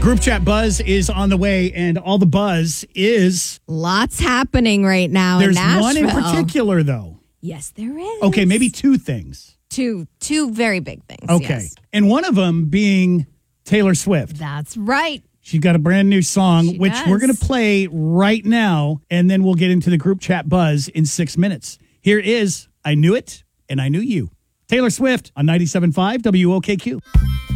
Group chat buzz is on the way, and all the buzz is... Lots happening right now in Nashville. There's one in particular, though. Yes, there is. Okay, maybe two things. Two very big things. Okay. Yes. And one of them being Taylor Swift. That's right. She's got a brand new song, She which does. we're going to play right now, and then we'll get into the group chat buzz in 6 minutes. Here is I Knew It, and I Knew You. Taylor Swift on 97.5 WOKQ.